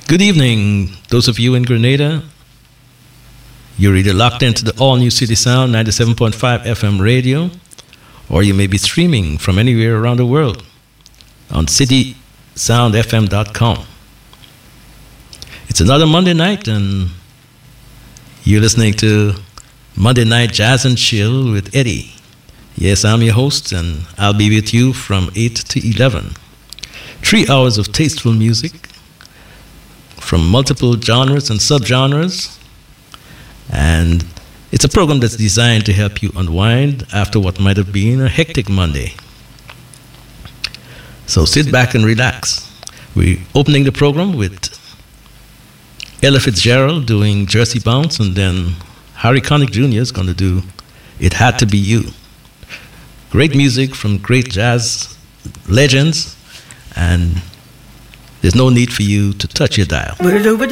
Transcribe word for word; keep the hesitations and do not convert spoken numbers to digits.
Good evening, those of you in Grenada. You're either locked into the all-new City Sound ninety-seven point five F M radio, or you may be streaming from anywhere around the world on city sound f m dot com. It's another Monday night, and you're listening to Monday Night Jazz and Chill with Eddie. Yes, I'm your host, and I'll be with you from eight to eleven. Three hours of tasteful music from multiple genres and subgenres. And it's a program that's designed to help you unwind after what might have been a hectic Monday. So sit back and relax. We're opening the program with Ella Fitzgerald doing Jersey Bounce, and then Harry Connick Junior is going to do It Had to Be You. Great music from great jazz legends, and there's no need for you to touch your dial.